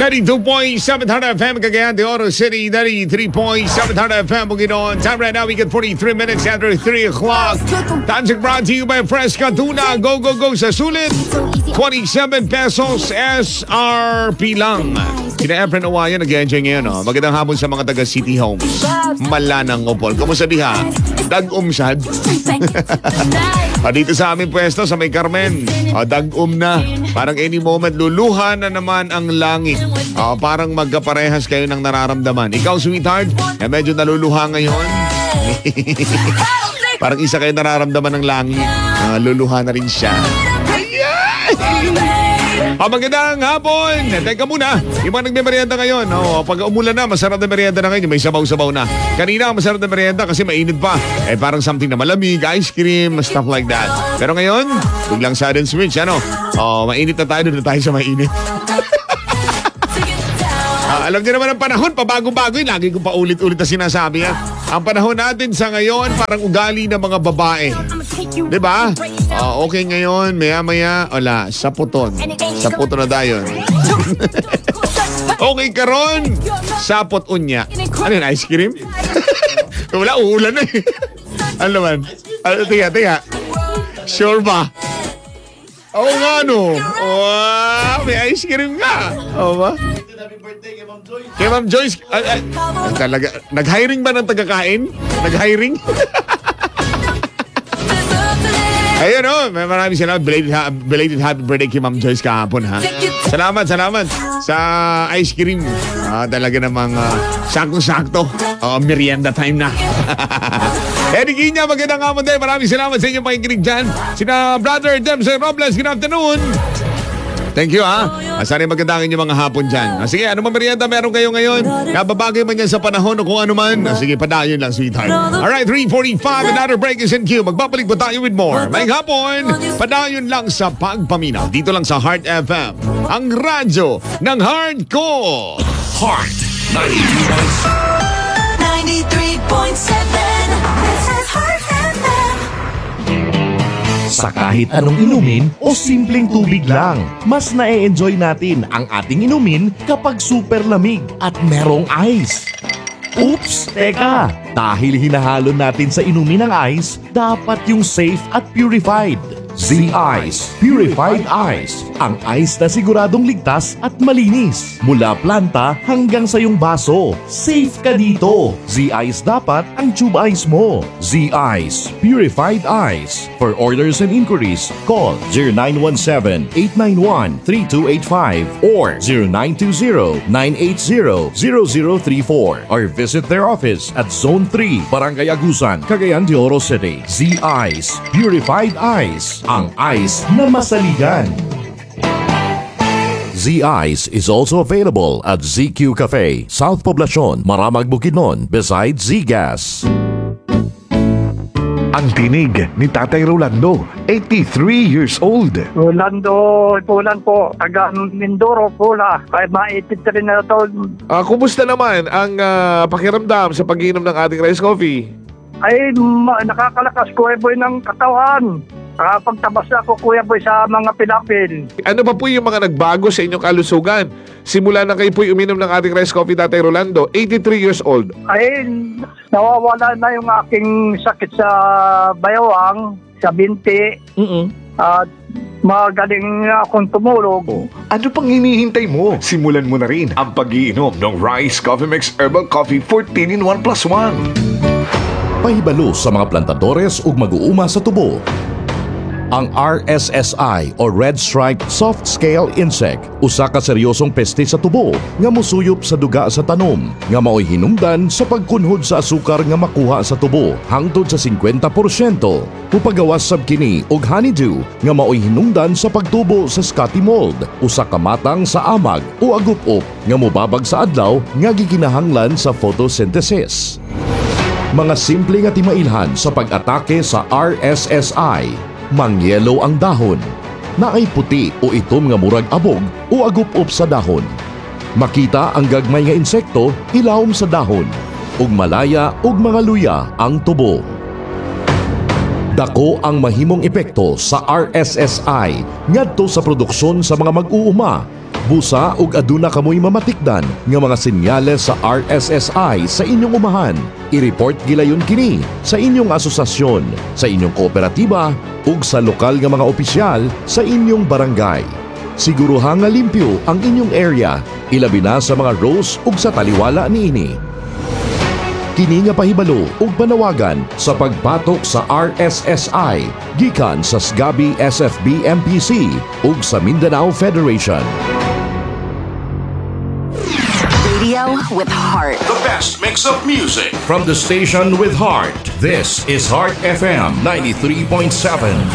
92.700 FM Cagayan de Oro City, 93.700 FM Bukidnon. Time right now, we get 43 minutes after 3 o'clock. Time check brought to you by Fresca Tuna. Go, go, go sa sulit. 27 pesos SRP lang. Kina Efren Owayan, nag-enjoy ngayon. Oh. Magandang hapon sa mga taga City Homes. Malanang Opol. Kamusta diha? Dag-umsad. Dito sa aming pwesto sa May Carmen. Dag-um na. Parang any moment, luluhan na naman ang langit. Parang magkaparehas kayo ng nararamdaman. Ikaw, sweetheart, medyo naluluha ngayon. Parang isa kayo nararamdaman ng langit. Luluha na rin siya. Magandang hapon. Teka muna, yung mga nagme-merienda ngayon. Pag umulan na, masarap na merienda na ngayon. May sabaw-sabaw na. Kanina, masarap na merienda kasi mainit pa. Parang something na malamig, ice cream, stuff like that. Pero ngayon, biglang sudden switch. Mainit na tayo, doon na tayo sa mainit. Alam niyo naman ang panahon, pabago-bago yun. Lagi kong paulit-ulit na sinasabi. Ang panahon natin sa ngayon, parang ugali ng mga babae. Diba? Okay ngayon, maya-maya, saputon. Saputon na dayon. Okay karon, sapot unya. Ano yun, ice cream? Wala, uulan na eh. Ano naman? Tiya. Sure ba? Oo nga no. Wow, may ice cream ka. Oo ba? Kay Ma'am Joyce. Talaga, nag-hiring ba ng tagakain? Nag-hiring? Ayun maraming salamat. Belated happy birthday kay Ma'am Joyce kahapon ha. Salamat sa ice cream. Talaga namang sakto-sakto. Merienda time na. Eddie Guinya, magandang hapon din. Maraming salamat sa inyong pakikinig dyan. Sina Brother Dempsey Robles, good afternoon. Thank you Sana magandang inyong mga hapon dyan. Sige, ano merienda meron kayo ngayon? Nababagay man yan sa panahon o kung ano man. Sige, padayon lang, sweetheart. Alright, 3:45, another break is in queue. Magbabalik pa tayo with more. May hapon, padayon lang sa Pagpaminaw. Dito lang sa Heart FM, ang radyo ng hardcore. Heart 93.7. This is Heart FM. Sa kahit anong inumin o simpleng tubig lang, mas na-enjoy natin ang ating inumin kapag super lamig at merong ice. Oops! Teka! Dahil hinahalo natin sa inumin ng ice, dapat yung safe at purified. Z-Ice Purified Ice. Ang ice na siguradong ligtas at malinis. Mula planta hanggang sa iyong baso. Safe ka dito. Z-Ice dapat ang tube ice mo. Z-Ice Purified Ice. For orders and inquiries, call 0917-891-3285 or 0920-980-0034 or visit their office at Zone 3, Barangay Agusan, Cagayan de Oro City. Z-Ice Purified Ice. Ang ice na masaligan. Z-Ice is also available at ZQ Cafe, South Poblacion, Maramag, Bukidnon, beside Z-Gas. Ang tinig ni Tatay Rolando, 83 years old. Rolando Pulan po, taga Mindoro, Pula. Kaya ma-83 na taon. Kumusta naman ang pakiramdam sa pag-inom ng ating rice coffee? Ay, nakakalakas Kuya Boy ng katawan. Pagtabas na ako Kuya Boy sa mga pilapil. Ano pa po yung mga nagbago sa inyong kalusugan? Simula na kayo po uminom ng ating rice coffee, Tatay Rolando, 83 years old. Ay, nawawala na yung aking sakit sa bayawang, sa binti. At magaling akong tumulog. Ano pang hinihintay mo? Simulan mo na rin ang pag-iinom ng Rice Coffee Mix Herbal Coffee 14-in-1 + 1. Pahibalo sa mga plantadores ug mag-uuma sa tubo. Ang RSSI o Red Stripe Soft Scale Insect, usa ka seryosong peste sa tubo nga mosuyop sa duga sa tanom, nga maoy hinungdan sa pagkunhod sa asukar nga makuha sa tubo hangtod sa 50%. Upagawas sab kini og honeydew nga maoy hinungdan sa pagtubo sa Scotty mold, usa ka matang sa amag o agup-up nga mobabag sa adlaw nga gikinahanglan sa photosynthesis. Mga simple nga timailhan sa pag-atake sa RSSI. Mangyelo ang dahon. Naay puti o itom nga murag abog o agup-up sa dahon. Makita ang gagmay nga insekto ilawom sa dahon. Ug malaya ug mga luya ang tubo. Dako ang mahimong epekto sa RSSI ngadto sa produksyon sa mga mag-uuma. Busa ug aduna kamoy mamatikdan nga mga senyales sa RSSI sa inyong umahan. I-report gilayon kini sa inyong asosasyon, sa inyong kooperatiba ug sa lokal nga mga opisyal sa inyong barangay. Siguruhang nga limpyo ang inyong area, ilabi na sa mga rows ug sa taliwala niini. Kini nga pahibalo ug panawagan sa pagbatok sa RSSI gikan sa SGABI SFB MPC ug sa Mindanao Federation. Radio with heart. The best mix of music from the station with heart. This is Heart FM 93.7.